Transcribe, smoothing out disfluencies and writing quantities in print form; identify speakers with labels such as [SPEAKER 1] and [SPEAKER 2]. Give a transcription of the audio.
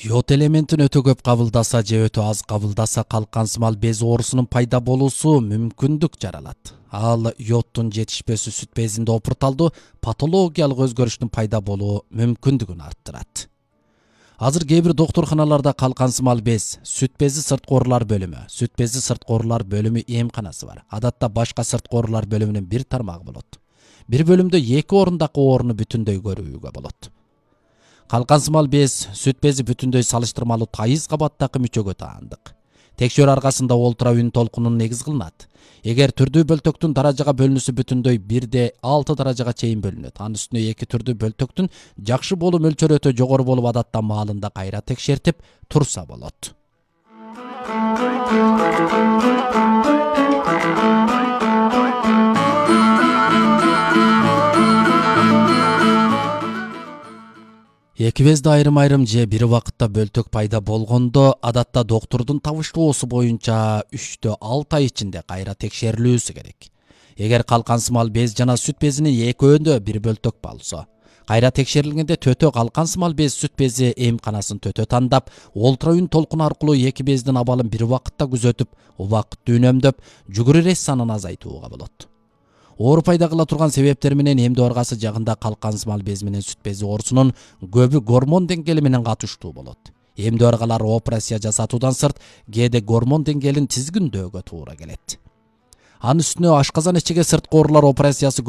[SPEAKER 1] Йод элементин өтө көп кабылдаса же өтө аз кабылдаса калкансымал без оорусунун пайда болуусу мүмкүндүк жаралат. Ал йоддун жетишпөөсү сүт безинде опурталдуу патологиялык өзгөрүштүн пайда болуу мүмкүндүгүн арттырат. Азыр кээ бир доктурханаларда калкансымал без, сүт бези сырткы оорулар бөлүмү, сүт бези сырткы оорулар бөлүмү эмканасы бар. Адатта башка сырткы оорулар бөлүмүнүн бир тармагы болот. Бир бөлүмдө 2 орундагы ооруну бүтүндөй көрүүгө болот. Калкансымал без, сүт бези бүтүндөй салыштырмалуу тайыз кабаттагы мүчөгө таандык. Текшерүү аркасында ультра үн толкунун негиз кылынат. Эгер түрдүү бөлтөктүн даражага бөлүнүшү бүтүндөй 1/6 даражага чейин бөлүнөт. Анын үстүнө 2 түрдүү бөлтөктүн жакшы болуу мөлчөрү өтө жогору болуп, адатта маалында кайра текшертип турса болот. Эки безде айрым же бир убакытта бөлтөк пайда болгондо, адатта доктурдун табыштоосу боюнча 3-6 ай ичинде кайра текшерилүүсү керек. Эгер калкансымал без жана сүт безинин экөөндө бир бөлтөк болсо, кайра текшерилгенде төтө калкансымал без сүт бези эмканасын төтө тандап, ультра үн толкуну аркылуу эки бездин абалын бир убакытта күзөтүп, убакытты үнөмдөп, жүгүрүрес санын азайтууга болот. Оору пайда кыла турган себептер менен эмдөө аргасы жагында калкансымал без менен сүт бези оорусунун көбү гормон деңгээли менен катыштуу болот. Эмдөө аргалар операция жасатуудан сырт, кээде гормон деңгээлин тизгиндөөгө туура келет. Анын үстүнө ашказан ичиге сырткы оорулар операциясы